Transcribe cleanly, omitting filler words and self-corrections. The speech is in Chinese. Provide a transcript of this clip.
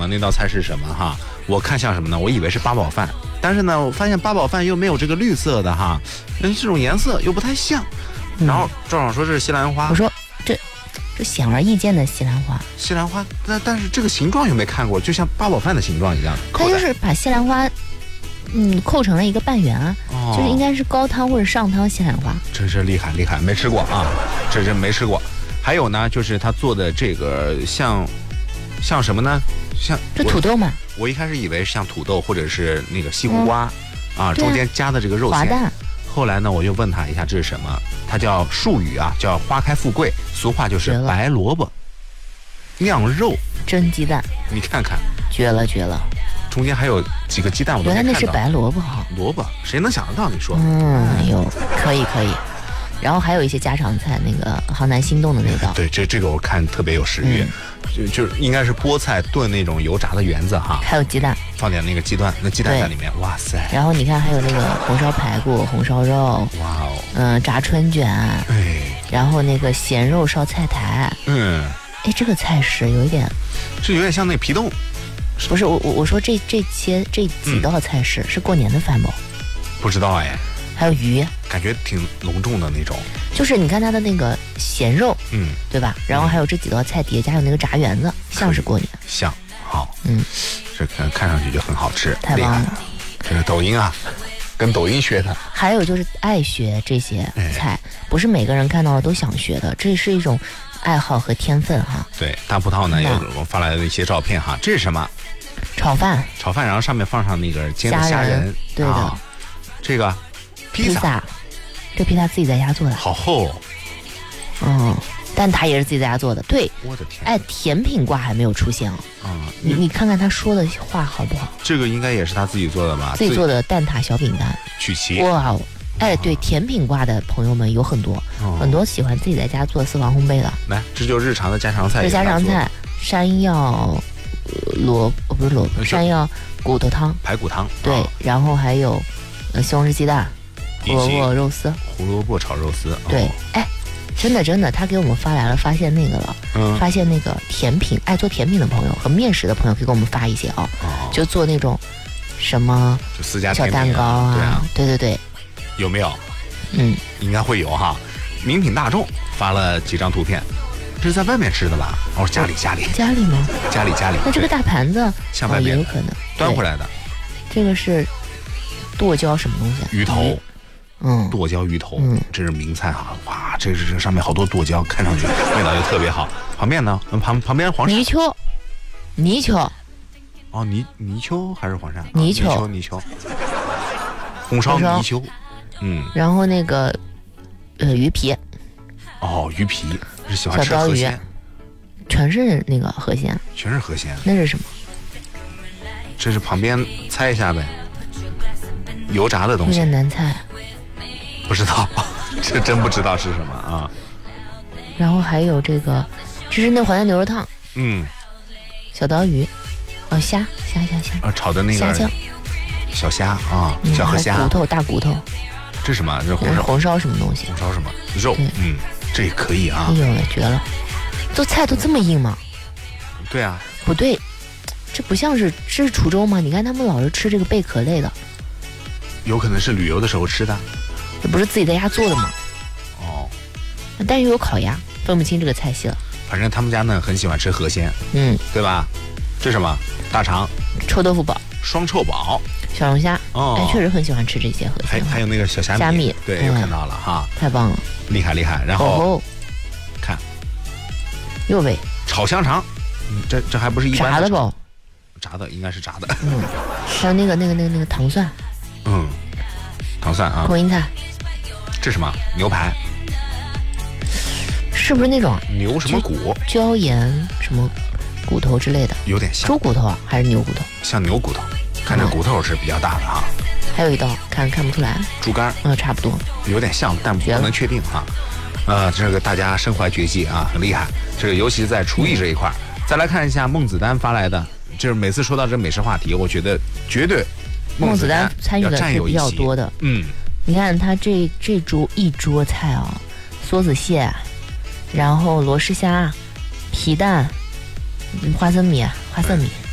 了那道菜是什么哈。我看像什么呢？我以为是八宝饭，但是呢，我发现八宝饭又没有这个绿色的哈，这种颜色又不太像。然后赵爽说这是西兰花， 我说这显而易见的西兰花。 西兰花，但是这个形状又没看过，就像八宝饭的形状一样。 它就是把西兰花，扣成了一个半圆啊，就是应该是高汤或者上汤西兰花。 真是厉害，没吃过啊，这真没吃过。还有呢，就是他做的这个像什么呢？像这土豆嘛。 我一开始以为像土豆或者是那个西湖瓜，中间夹的这个肉馅。滑蛋。后来呢，我又问他一下这是什么，它叫术语啊，叫花开富贵，俗话就是白萝卜酿肉蒸鸡蛋。 你看看， 绝了。 中间还有几个鸡蛋，我都没看到。 原来那是白萝卜哈。 萝卜，谁能想得到？你说？ 可以。然后还有一些家常菜，那个杭南心动的那道。 对，这个我看特别有食欲。就应该是菠菜炖那种油炸的圆子哈， 还有鸡蛋， 放点那个鸡蛋在里面，哇塞！ 然后你看还有那个红烧排骨、红烧肉， 哇哦， 炸春卷，然后那个咸肉烧菜苔，这个菜式有点像那皮冻， 不是我说这几道菜式是过年的饭不？ 不知道哎。 还有鱼， 感觉挺隆重的那种。 就是你看它的那个咸肉，对吧？然后还有这几道菜叠加有那个炸圆子，像是过年。 像，好，这看上去就很好吃， 太棒了。 这是抖音啊，跟抖音学的。 还有就是爱学这些菜，不是每个人看到了都想学的，这是一种爱好和天分哈。 对，大葡萄呢也给我发来的一些照片哈，这是什么？ 炒饭， 然后上面放上那个煎的虾仁， 对的。 这个。披萨，这披萨自己在家做的， 好厚。但他也是自己在家做的。对， 我的天！ 甜品挂还没有出现哦。你看看他说的话好不好？ 这个应该也是他自己做的吧？ 自己做的蛋挞小饼干， 曲奇。 哇，对，甜品挂的朋友们有很多，很多喜欢自己在家做私房烘焙的。 来，这就是日常的家常菜。 这家常菜，山药山药骨头汤， 排骨汤。 对，然后还有西红柿鸡蛋。胡萝卜肉丝， 胡萝卜炒肉丝。 对，真的，他给我们发来了，发现那个了，发现那个甜品，爱做甜品的朋友和面食的朋友可以给我们发一些就做那种什么就私家小蛋糕啊，对， 有没有？应该会有哈。名品大众发了几张图片，这是在外面吃的吧？家里吗？家里。 那这个大盘子像外面也有可能端回来的。 这个是剁椒什么东西啊？ 鱼头。剁椒鱼头，这是名菜哈！哇，这上面好多剁椒，看上去味道就特别好。旁边呢，旁边黄鳝。 泥鳅。 泥鳅还是黄鳝？ 泥鳅。 红烧泥鳅。 然后那个鱼皮。 鱼皮是喜欢吃河鲜。 全是那个河鲜。 全是河鲜。 那是什么？ 这是旁边猜一下呗。油炸的东西。 有点难猜。 不知道，这真不知道是什么啊。 然后还有这是那淮南牛肉汤。小刀鱼，虾， 炒的那个虾酱， 小虾啊，小河虾， 大骨头。 这是什么？这是红烧什么东西？ 红烧什么肉？这也可以啊。 绝了！做菜都这么硬吗？ 对啊。 不对，这不像是滁州吗？你看他们老是吃这个贝壳类的。 有可能是旅游的时候吃的。 这不是自己在家做的吗？但是又有烤鸭，分不清这个菜系了。 反正他们家呢很喜欢吃河鲜，对吧？这是什么？大肠、 臭豆腐煲、 双臭煲、 小龙虾。确实很喜欢吃这些河鲜。 还有那个小虾米，对，又看到了哈， 太棒了， 厉害。然后看， 右位炒香肠，这还不是一般炸的不？ 炸的应该是炸的。 还有那个糖蒜。 糖蒜啊， 空心菜。 这什么？牛排？ 是不是那种牛什么骨？ 椒盐什么骨头之类的？ 有点像。 猪骨头还是牛骨头？像牛骨头，看这骨头是比较大的哈。 还有一道看不出来。 猪肝。 差不多。 有点像，但不能确定哈。这个大家身怀绝技啊，很厉害。这个尤其是在厨艺这一块。再来看一下孟子丹发来的，就是每次说到这美食话题，我觉得绝对孟子丹参与的是比较多的。你看他这一桌菜梭子蟹，然后螺蛳虾、皮蛋、花生米，